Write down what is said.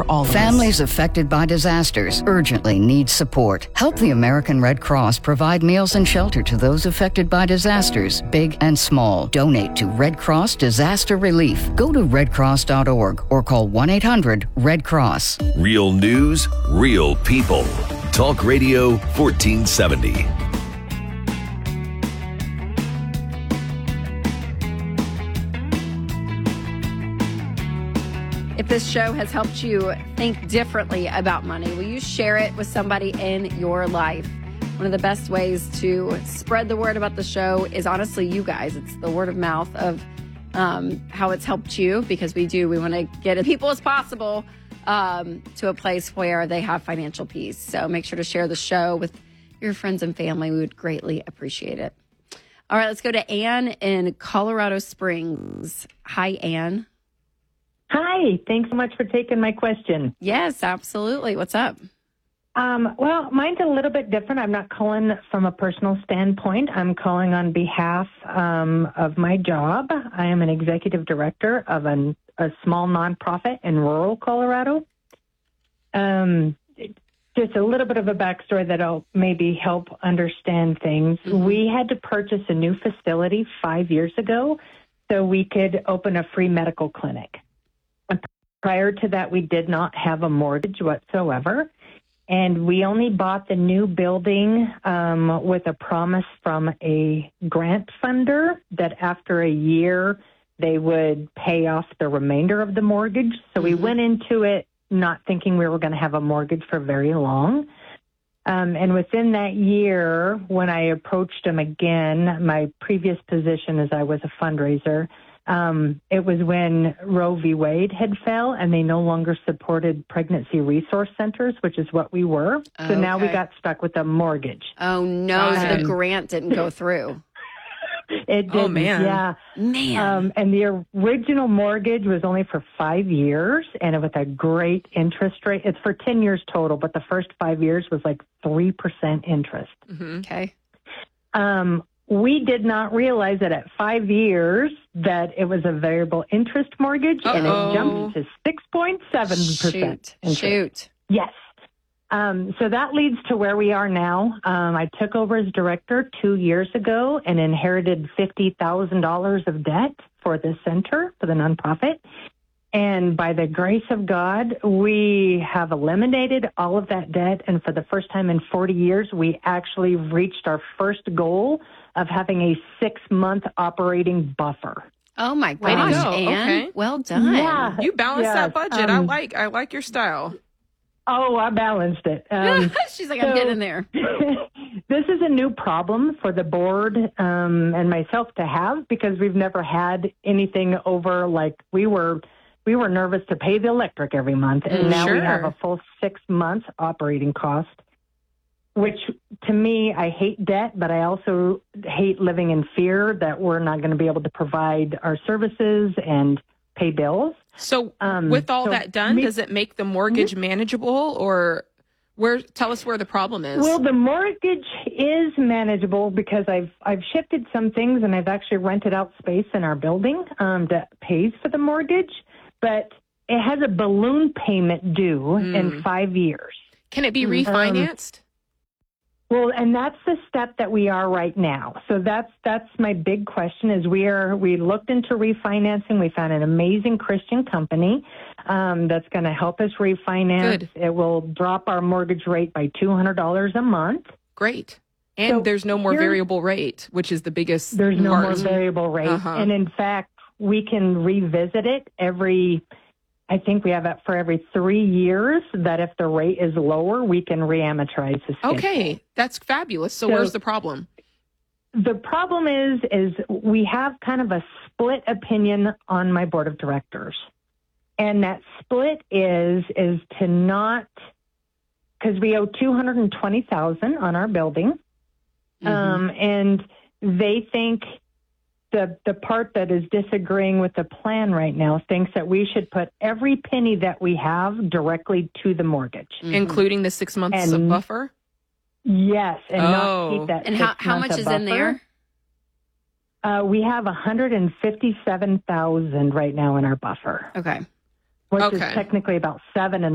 all of us. Families affected by disasters urgently need support. Help the American Red Cross provide meals and shelter to those affected by disasters, big and small. Donate to Red Cross Disaster Relief. Go to redcross.org or call 1-800-RED-CROSS. Real news, real people. Talk Radio 1470. If this show has helped you think differently about money, will you share it with somebody in your life? One of the best ways to spread the word about the show is honestly you guys. It's the word of mouth of how it's helped you, because we want to get as people as possible to a place where they have financial peace. So make sure to share the show with your friends and family. We would greatly appreciate it. All right, let's go to Ann in Colorado Springs. Hi, Ann. Hi, thanks so much for taking my question. Yes, absolutely. What's up? Well, mine's a little bit different. I'm not calling from a personal standpoint. I'm calling on behalf of my job. I am an executive director of a small nonprofit in rural Colorado. Just a little bit of a backstory that'll maybe help understand things. Mm-hmm. We had to purchase a new facility 5 years ago so we could open a free medical clinic. Prior to that, we did not have a mortgage whatsoever, and we only bought the new building with a promise from a grant funder that after a year they would pay off the remainder of the mortgage. So we went into it not thinking we were going to have a mortgage for very long. And within that year, when I approached them again, my previous position as I was a fundraiser, it was when Roe v. Wade had fell and they no longer supported pregnancy resource centers, which is what we were. So now we got stuck with a mortgage. Oh, no. So the grant didn't go through. It didn't. Oh, man. Yeah. Man. And the original mortgage was only for 5 years and with a great interest rate. It's for 10 years total, but the first 5 years was like 3% interest. Mm-hmm. Okay. We did not realize that at 5 years that it was a variable interest mortgage, and it jumped to 6.7% interest. Shoot. Yes. So that leads to where we are now. I took over as director 2 years ago and inherited $50,000 of debt for the center, for the nonprofit. And by the grace of God, we have eliminated all of that debt. And for the first time in 40 years, we actually reached our first goal of having a 6-month operating buffer. Oh, my gosh, Ann. Okay. Well done. Yeah. You balanced that budget. I like your style. Oh, I balanced it. She's like, I'm getting there. This is a new problem for the board and myself to have, because we've never had anything over, like we were nervous to pay the electric every month, and now we have a full 6 months operating cost, which to me, I hate debt, but I also hate living in fear that we're not going to be able to provide our services and pay bills. So with all that done, does it make the mortgage manageable, or tell us where the problem is? Well, the mortgage is manageable because I've shifted some things, and I've actually rented out space in our building that pays for the mortgage, but it has a balloon payment due in 5 years. Can it be refinanced? Well, and that's the step that we are right now. So that's my big question is we looked into refinancing. We found an amazing Christian company that's going to help us refinance. Good. It will drop our mortgage rate by $200 a month. Great. And So there's no more variable rate, which is the biggest There's no part. more variable rate. And in fact, we can revisit it I think we have it for every 3 years, that if the rate is lower, we can reamortize the schedule. Okay, that's fabulous. So where's the problem? The problem is we have kind of a split opinion on my board of directors. And that split is to not, because we owe $220,000 on our building. And they think the part that is disagreeing with the plan right now thinks that we should put every penny that we have directly to the mortgage. Including the 6 months of buffer? Yes, and not keep that. And how much is in there? We have $157,000 right now in our buffer. Okay. Which is technically about 7.5